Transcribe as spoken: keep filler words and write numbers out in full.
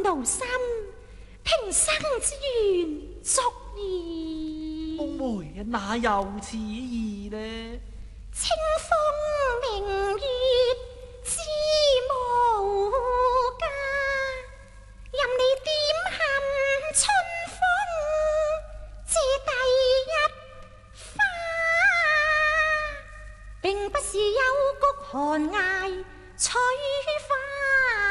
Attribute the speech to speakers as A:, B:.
A: 無心，平生之緣足矣。
B: 夢梅哪有此意呢？
A: 清風明月知無價，任你點恨春風這第一花，並不是幽谷寒崖取花。